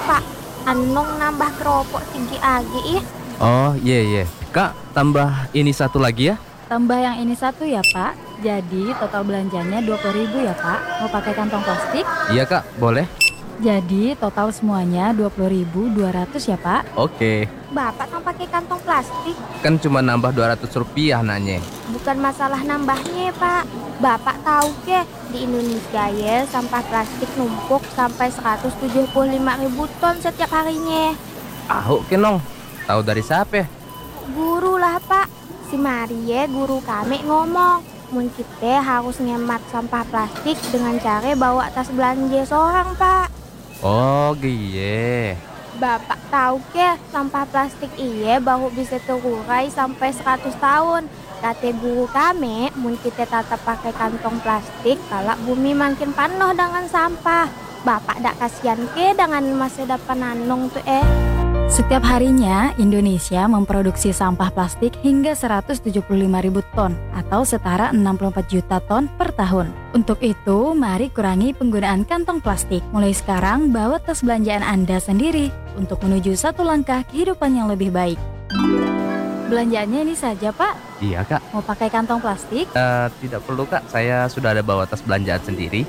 Pak. Anong nambah keropok tinggi agi ih. Oh iya. Kak, tambah ini satu lagi ya. Tambah yang ini satu ya Pak. Jadi total belanjanya 20.000 ya Pak. Mau pakai kantong plastik? Iya Kak, boleh. Jadi total semuanya 20.200 ya Pak. Oke, Bapak tak pakai kantong plastik. kan cuma nambah 200 rupiah naknya. Bukan masalah nambahnya Pak. Bapak tahu ke di Indonesia ya sampah plastik numpuk sampai 175.000 ton setiap harinya. Ahu kenong, tahu dari siapa? Guru lah Pak. Si Marie guru kami ngomong, mun kita harus ngemat sampah plastik dengan cara bawa tas belanja seorang Pak. Oh giye. Bapak tahu ke sampah plastik iya baru bisa terurai sampai 100 tahun. Kata guru kami, mun kita tetap pakai kantong plastik, kalau bumi makin penuh dengan sampah. Bapak dak kasihan ke dengan masa depan anong tuh Setiap harinya, Indonesia memproduksi sampah plastik hingga 175.000 ton atau setara 64 juta ton per tahun. Untuk itu, mari kurangi penggunaan kantong plastik. Mulai sekarang, bawa tas belanjaan Anda sendiri untuk menuju satu langkah kehidupan yang lebih baik. Belanjaannya ini saja, Pak. Iya Kak. Mau pakai kantong plastik? Tidak perlu Kak, saya sudah ada bawa tas belanjaan sendiri.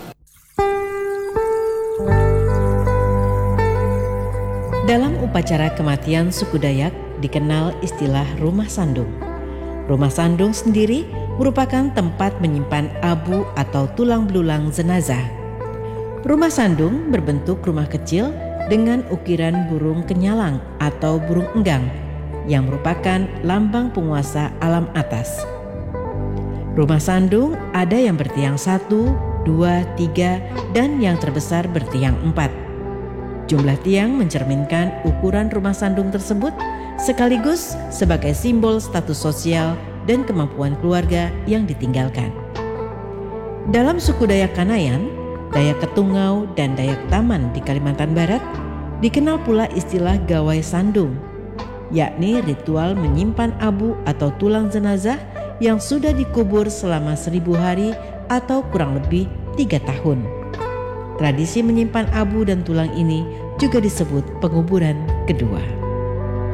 Dalam upacara kematian suku Dayak dikenal istilah rumah sandung. Rumah sandung sendiri merupakan tempat menyimpan abu atau tulang belulang jenazah. Rumah sandung berbentuk rumah kecil dengan ukiran burung kenyalang atau burung enggang yang merupakan lambang penguasa alam atas. Rumah sandung ada yang bertiang 1, 2, 3 dan yang terbesar bertiang 4. Jumlah tiang mencerminkan ukuran rumah sandung tersebut sekaligus sebagai simbol status sosial dan kemampuan keluarga yang ditinggalkan. Dalam suku Dayak Kanayan, Dayak Ketungau, dan Dayak Taman di Kalimantan Barat dikenal pula istilah gawai sandung, yakni ritual menyimpan abu atau tulang jenazah yang sudah dikubur selama 1000 hari atau kurang lebih 3 tahun. Tradisi menyimpan abu dan tulang ini juga disebut penguburan kedua.